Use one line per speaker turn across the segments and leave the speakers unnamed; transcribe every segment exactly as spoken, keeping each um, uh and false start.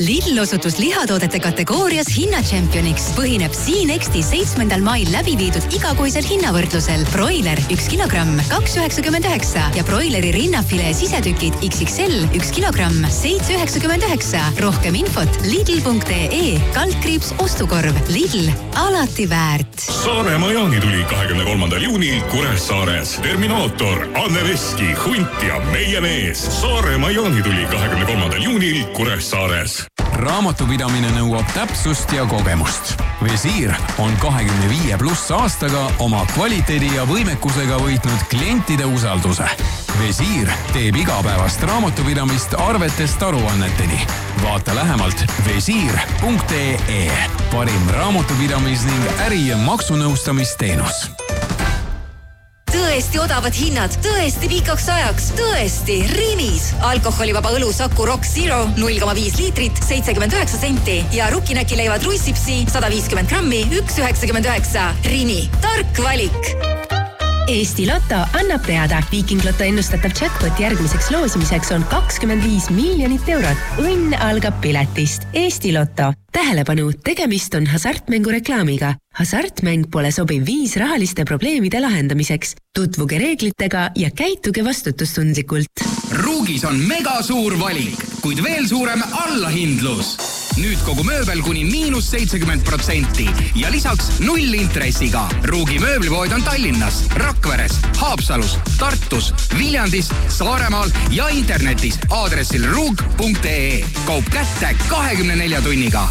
Lidl osutus lihatoodete kategoorias hinnatšempioniks. Põhineb Siinexti seitsmendal mail läbi viidud igakuisel hinnavõrdlusel. Broiler üks kilogramm kaks üheksakümmend üheksa ja broileri rinnafilee sisetükid X X L üks kilogramm seitse üheksakümmend üheksa. Rohkem infot lidl punkt ee kaldkriips ostukorv. Lidl, alati väärt.
Saaremaa jaanituli kahekümne kolmandal juunil Kuressaares. Terminaator, Anne Veski, Hunt ja meie mees. Saaremaa jaanituli kahekümne kolmandal juunil Kuressaares.
Raamatupidamine nõuab täpsust ja kogemust. Visiir on kahekümne viie pluss aastaga oma kvaliteedi ja võimekusega võitnud klientide usalduse. Visiir teeb igapäevast raamatupidamist arvetest aruanneteni. Vaata lähemalt visiir punkt ee. Parim raamatupidamis ning äri- ja maksunõustamisteenus.
Tõesti odavad hinnad, tõesti pikaks ajaks, tõesti Rimis. Alkoholivaba õlu Saku Rock Zero null koma viis liitrit, seitsekümmend üheksa senti ja Rukinäki leivad ruissipsi sada viiskümmend grammi, üks üheksakümmend üheksa. Rimi, tark valik.
Eesti Lotto annab teada. Viiking Lotto ennustatav jackpot järgmiseks loosimiseks on kakskümmend viis miljonit eurot. Õnn algab piletist. Eesti Lotto. Tähelepanu, tegemist on hasartmängu reklaamiga. Hasartmäng pole sobiv viis rahaliste probleemide lahendamiseks. Tutvuge reeglitega ja käituge vastutustundlikult.
Ruugis on mega suur valik, kuid veel suurem allahindlus. Nüüd kogu mööbel kuni miinus seitsekümmend protsenti ja lisaks null intressiga. Ruugi mööblipood on Tallinnas, Rakveres, Haapsalus, Tartus, Viljandis, Saaremaal ja internetis aadressil ruug punkt ee. Kaup kätte kahekümne nelja tunniga.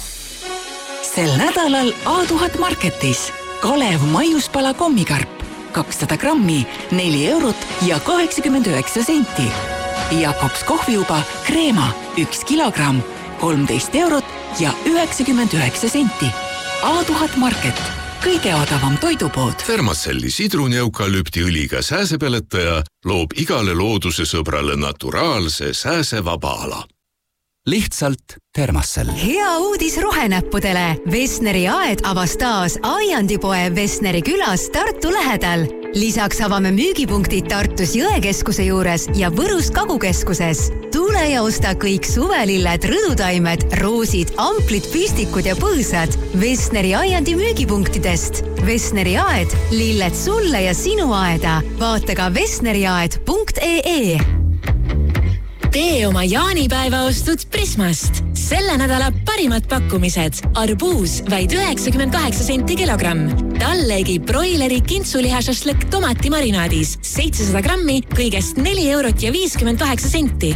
Sel nädalal A tuhat Marketis Kalev maiuspala kommikarp kakssada grammi, neli eurot ja kaheksakümmend üheksa senti. Jakobs kohviuba kreema üks kilogramm, kolmteist eurot ja üheksakümmend üheksa senti. A tuhat Market, kõige odavam toidupood.
Fermacelli sidruneukalüpti õliga sääsepeletaja loob igale looduse sõbrale naturaalse sääsevaba ala.
Lihtsalt Termacell.
Hea uudis rohenäppudele. Vesneri aed avas taas Aiandipoe Vesneri külas Tartu lähedal. Lisaks avame müügipunktid Tartus Jõekeskuse juures ja Võrus Kagukeskuses. Tule ja osta kõik suvelilled, rõdutaimed, roosid, amplid, püstikud ja põõsad Vesneri Aiandi müügipunktidest. Vesneri aed, lilled sulle ja sinu aeda. Vaata ka vesneriaed punkt ee.
Tee oma jaanipäeva ostud Prismast. Selle nädala parimad pakkumised. Arbuus vaid üheksakümmend kaheksa senti kilogramm. Talleegi broileri kintsulihašašlõk tomati marinaadis. seitsesada grammi, kõigest neli eurot ja viiskümmend kaheksa senti.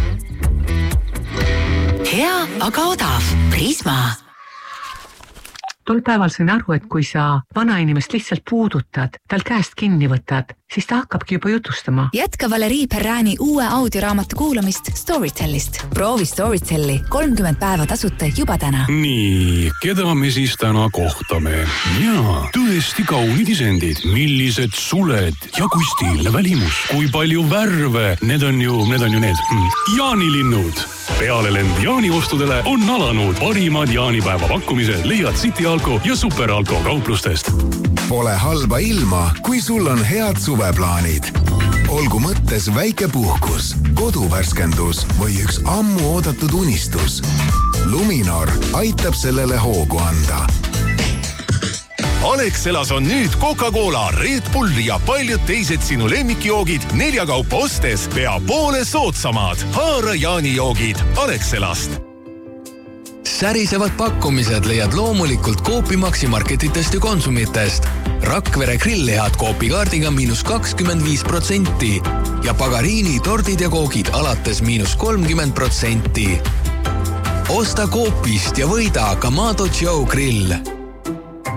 Hea, aga odav. Prisma.
Tol päeval sain aru, et kui sa vanainimest lihtsalt puudutad, tal käest kinni võtad, siis ta hakkabki juba jutustama.
Jätka Valerii Perrani uue audioraamatu kuulamist Storytellist. Proovi Storytelli kolmkümmend päeva tasuta juba täna.
Nii, keda me siis täna kohtame? Jaa, tõesti kaunid isendid. Millised suled ja kui stiilne välimus. Kui palju värve. Need on ju, need on ju need. Jaanilinnud. Peale lend jaaniostudele on alanud parimad jaanipäeva pakkumised leiad City Alko ja Super Alko kauplustest.
Pole halba ilma, kui sul on head suveplaanid. Olgu mõttes väike puhkus, koduvärskendus või üks ammu oodatud unistus. Luminor aitab sellele hoogu anda.
Alexelas on nüüd Coca-Cola, Red Bull ja paljud teised sinu lemmikjoogid nelja kaupa ostes pea poole soodsamad. Haara jaanijoogid Alexelast.
Särisevad pakkumised leiad loomulikult Coopi Maximarketitest ja Konsumitest. Rakvere grillhead Coopi kaardiga miinus kakskümmend viis protsenti ja Pagarini tordid ja koogid alates miinus kolmkümmend protsenti. Osta Coopist ja võida Kamado Joe grill.